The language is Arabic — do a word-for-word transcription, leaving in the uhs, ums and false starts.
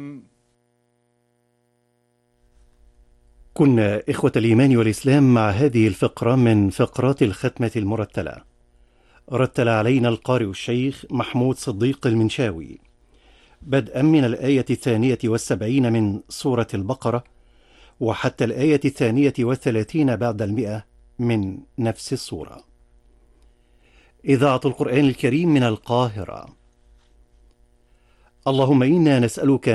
كنا إخوة الإيمان والإسلام مع هذه الفقرة من فقرات الختمة المرتلة. رتل علينا القارئ الشيخ محمود صديق المنشاوي بدءا من الآية الثانية والسبعين من سورة البقرة وحتى الآية الثانية والثلاثين بعد المئة من نفس السورة. إذاعة القرآن الكريم من القاهرة. اللهم إنا نسألك